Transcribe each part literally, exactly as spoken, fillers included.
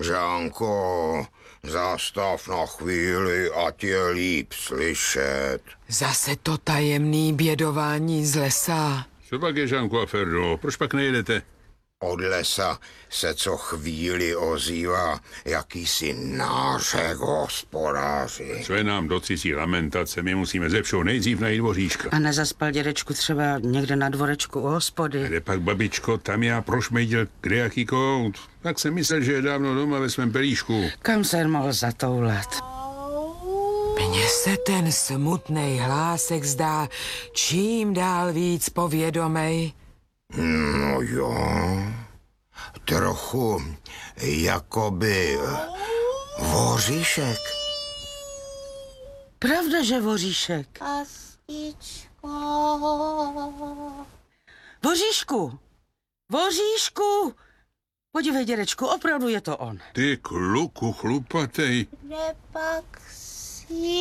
Žánko, zastav na chvíli, ať je líp slyšet. Zase to tajemný bědování z lesa. Co pak je, Žánku a Ferdo? Proč pak nejedete? Od lesa se co chvíli ozývá jakýsi nářek hospodáři. Co je nám do cizí lamentace? My musíme ze všeho nejdřív najít voříška. A nezaspal dědečku třeba někde na dvorečku u hospody? Kde pak, babičko, tam já prošmejdil kde jaký kout. Tak jsem myslel, že je dávno doma ve svém pelíšku. Kam se mohl zatoulat? Mně se ten smutnej hlásek zdá čím dál víc povědomej. No jo, trochu jakoby voříšek. Pravda, že voříšek. Pastičko. Voříšku! Voříšku! Podívej, dědečku, opravdu je to on. Ty kluku chlupatej. Kde pak jsi?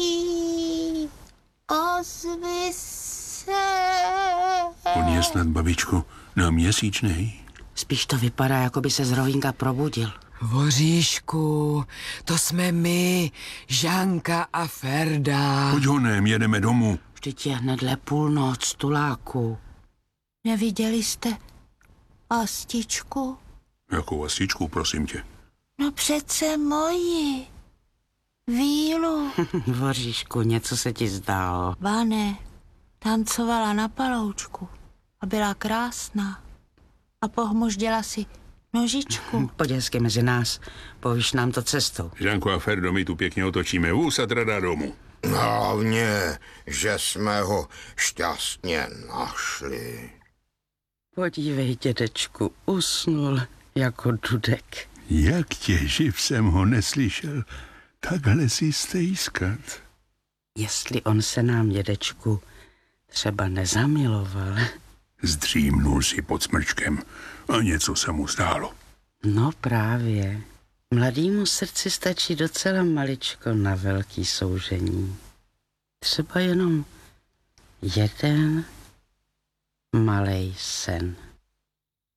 Ozvi se. On je snad, babičko, na měsíčnej. Spíš to vypadá, jako by se z rovinka probudil. Voříšku, to jsme my, Žánka a Ferda. Pojď honem, jedeme domů. Vždyť je hnedle půlnoc, tuláku. Neviděli jste pastičku? Jakou asičku, prosím tě? No přece moji. Vílu. Voříšku, něco se ti zdálo. Vane, tancovala na paloučku a byla krásná. A pohmožděla si nožičku. Pojď hezky mezi nás, povíš nám to cestou. Žánku a Ferdo, my tu pěkně otočíme vůz a trada domů. Hlavně, že jsme ho šťastně našli. Podívej, dědečku, usnul jako dudek. Jak tě živ jsem ho neslyšel, takhle si stejskat. Jestli on se nám, dědečku, třeba nezamiloval. Zdřímnul si pod smrčkem a něco se mu zdálo. No právě. Mladýmu srdci stačí docela maličko na velký soužení. Třeba jenom jeden malej sen.